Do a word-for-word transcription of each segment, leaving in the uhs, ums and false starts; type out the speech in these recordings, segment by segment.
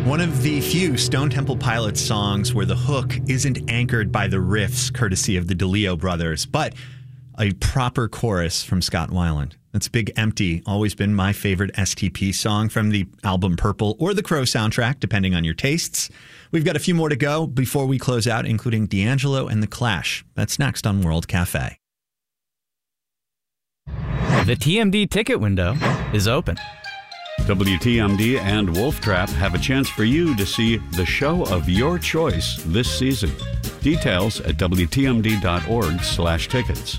One of the few Stone Temple Pilots songs where the hook isn't anchored by the riffs courtesy of the DeLeo brothers, but a proper chorus from Scott Weiland. That's Big Empty, always been my favorite S T P song from the album Purple or the Crow soundtrack, depending on your tastes. We've got a few more to go before we close out, including D'Angelo and The Clash. That's next on World Cafe. The T M D ticket window is open. W T M D and Wolf Trap have a chance for you to see the show of your choice this season. Details at W T M D dot org slash tickets.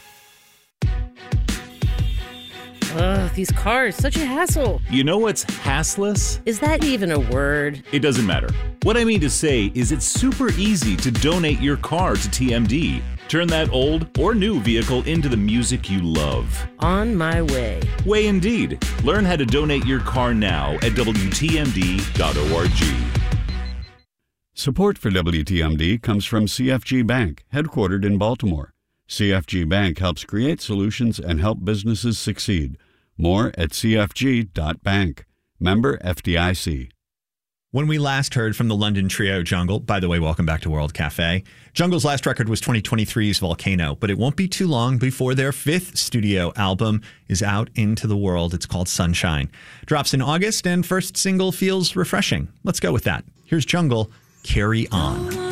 Ugh, these cars, such a hassle. You know what's hassless? Is that even a word? It doesn't matter. What I mean to say is it's super easy to donate your car to T M D. Turn that old or new vehicle into the music you love. On my way. Way indeed. Learn how to donate your car now at W T M D dot org. Support for W T M D comes from C F G Bank, headquartered in Baltimore. C F G Bank helps create solutions and help businesses succeed. More at C F G dot bank. Member F D I C. When we last heard from the London trio Jungle, by the way, welcome back to World Cafe. Jungle's last record was twenty twenty-three's Volcano, but it won't be too long before their fifth studio album is out into the world. It's called Sunshine. Drops in August, and first single feels refreshing. Let's go with that. Here's Jungle, Carry On.